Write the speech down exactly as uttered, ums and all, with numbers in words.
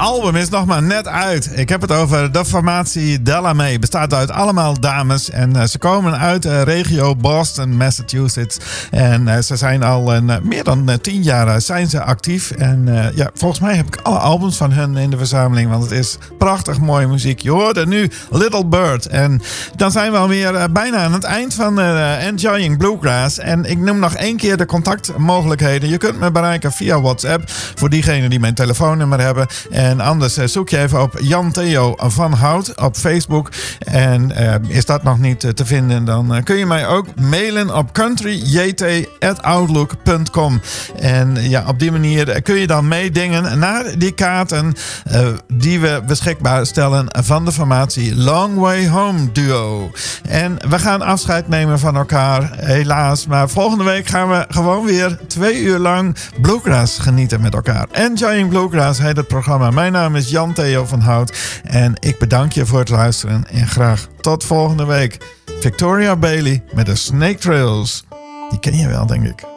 album is nog maar net uit. Ik heb het over de formatie Delamay. Bestaat uit allemaal dames. En uh, ze komen uit de uh, regio Boston, Massachusetts. En uh, ze zijn al uh, meer dan uh, tien jaar uh, zijn ze actief. En uh, ja, volgens mij heb ik alle albums van hun in de verzameling. Want het is prachtig mooie muziek. Je hoorde nu Little Bird. En dan zijn we alweer uh, bijna aan het eind van uh, Enjoying Bluegrass. En ik noem nog één keer de contactmogelijkheden. Je kunt me bereiken via WhatsApp. Voor diegenen die mijn telefoonnummer hebben. En anders uh, zoek je even op Jan Theo van Hout op Facebook. En uh, is dat nog niet uh, te vinden, dan uh, kun je mij ook mailen op country j t at outlook dot com. En uh, ja, op die manier kun je dan meedingen naar die kaarten uh, die we beschikbaar stellen van de formatie Long Way Home Duo. En we gaan afscheid nemen van elkaar, helaas. Maar volgende week gaan we gewoon weer twee uur lang bluegrass genieten met elkaar. Enjoying Bluegrass heet het programma. Mijn naam is Jan Theo van Hout. En ik bedank je voor het luisteren. En graag tot volgende week. Victoria Bailey met de Snake Trails. Die ken je wel, denk ik.